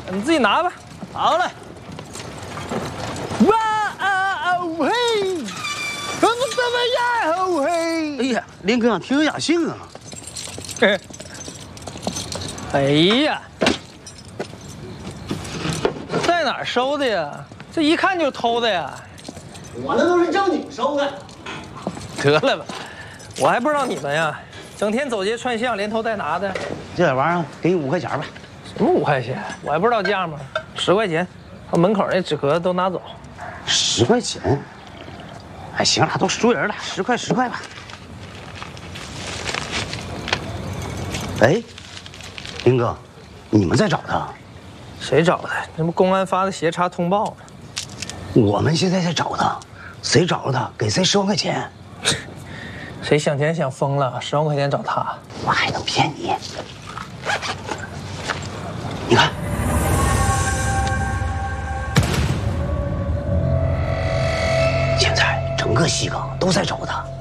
你自己拿吧。 好嘞。 哇啊哦嘿，怎么这么呀哦嘿？ 哎呀，林哥挺有雅兴啊。 哎呀，在哪儿收的呀？这一看就是偷的呀！ 我那都是正经收的。 得了吧，我还不知道你们呀，整天走街串巷，连偷带拿的。 这玩意儿给你5块钱吧。 什么5块钱？我还不知道价吗？10块钱，把门口那纸壳都拿走。 10块钱？哎，行了，都熟人了，10块吧。哎，林哥，你们在找他？ 谁找的？那不公安发的协查通报吗？ 我们现在在找他，谁找了他，给谁10万块钱。 谁想钱想疯了？10万块钱找他？ 我还能骗你？你看，现在整个西岗都在找他。